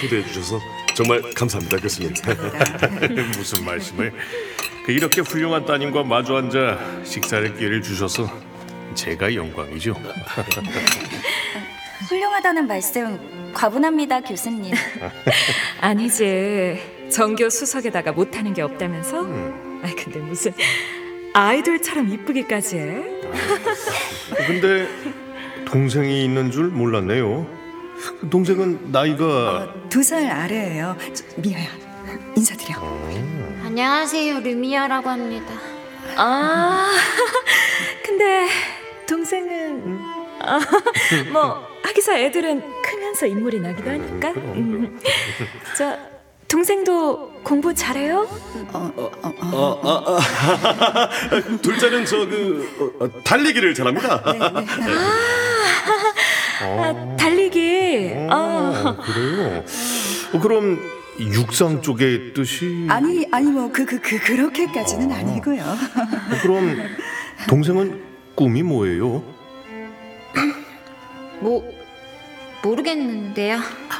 초대해 주셔서 정말 감사합니다, 교수님. 무슨 말씀을? 이렇게 훌륭한 따님과 마주 앉아 식사할 기회를 주셔서 제가 영광이죠. 훌륭하다는 말씀 과분합니다, 교수님. 아니지. 전교 수석에다가 못하는 게 없다면서? 아 근데 무슨 아이돌처럼 이쁘기까지 해? 근데 동생이 있는 줄 몰랐네요. 동생은 나이가 2살 아래예요. 미아야, 인사드려. 안녕하세요, 루미아라고 합니다. 아 근데 동생은 뭐 하기사 애들은 크면서 인물이 나기도 하니까. 저 동생도 공부 잘해요? 둘째는 달리기를 잘합니다. 달리기. 그래요? 그럼 육상 쪽의 뜻이? 아니 뭐 그렇게까지는 아니고요. 그럼 동생은 꿈이 뭐예요? 모르겠는데요.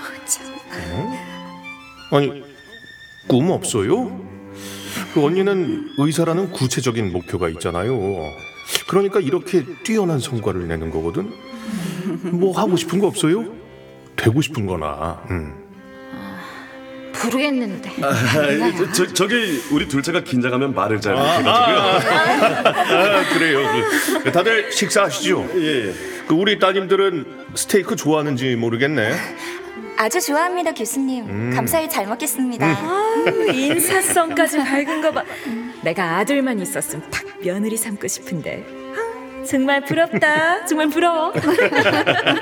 아니 꿈 없어요? 언니는 의사라는 구체적인 목표가 있잖아요. 그러니까 이렇게 뛰어난 성과를 내는 거거든. 뭐 하고 싶은 거 없어요? 되고 싶은 거나. 모르겠는데. 저기 우리 둘째가 긴장하면 말을 잘 못해가지고요. 그래요. 다들 식사하시죠. 예. 우리 따님들은 스테이크 좋아하는지 모르겠네. 아주 좋아합니다, 교수님. 감사히 잘 먹겠습니다. 인사성까지 밝은 거 봐. 내가 아들만 있었으면 딱 며느리 삼고 싶은데. 정말 부럽다. 정말 부러워.